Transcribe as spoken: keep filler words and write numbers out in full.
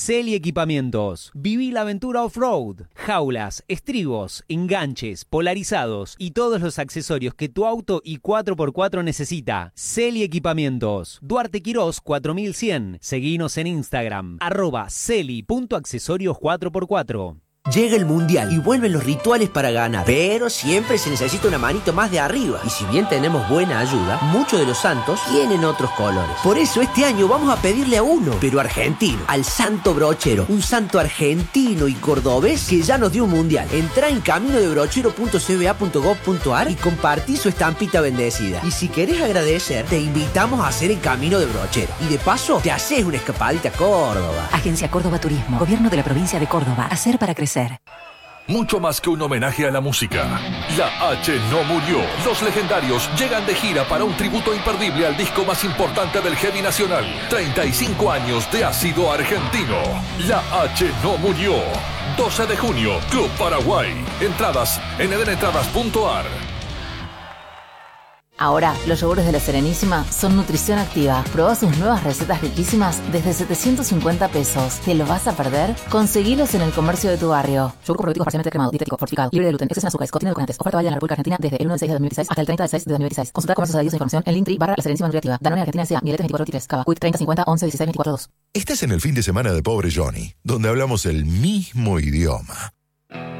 Celi Equipamientos. Viví la aventura off-road. Jaulas, estribos, enganches, polarizados y todos los accesorios que tu auto y cuatro por cuatro necesita. Celi Equipamientos. Duarte Quirós cuatro mil cien. Seguinos en Instagram. Arroba celi.accesorios cuatro por cuatro. Llega el Mundial y vuelven los rituales para ganar, pero siempre se necesita una manito más de arriba. Y si bien tenemos buena ayuda, muchos de los santos tienen otros colores. Por eso este año vamos a pedirle a uno, pero argentino, al Santo Brochero, un santo argentino y cordobés que ya nos dio un Mundial. Entrá en camino de brochero punto c b a punto gov punto a r y compartí su estampita bendecida. Y si querés agradecer, te invitamos a hacer el Camino de Brochero. Y de paso, te haces una escapadita a Córdoba. Agencia Córdoba Turismo, Gobierno de la Provincia de Córdoba. Hacer para crecer. Mucho más que un homenaje a la música. La H no murió. Los legendarios llegan de gira para un tributo imperdible al disco más importante del heavy nacional. treinta y cinco años de ácido argentino. La H no murió. doce de junio, Club Paraguay. Entradas en edenentradas punto a r. Ahora, los yogures de La Serenísima son nutrición activa. Probá sus nuevas recetas riquísimas desde setecientos cincuenta pesos. ¿Te lo vas a perder? Conseguilos en el comercio de tu barrio. Yogur con probioticos parcialmente cremado, dietético, fortificado, libre de gluten, exceso en azúcares, contiene edulcorantes. Oferta válida en la República Argentina desde el uno de seis de dos mil dieciséis hasta el treinta de seis de dos mil dieciséis. Consulta comercios adheridos e información en Linktree barra La Serenísima Nutritiva. Danone Argentina S A, Mieletes veinticuatro veintitrés, Cava, Quick treinta cincuenta once dieciséis veinticuatro dos. Estás en el fin de semana de Pobre Johnny, donde hablamos el mismo idioma.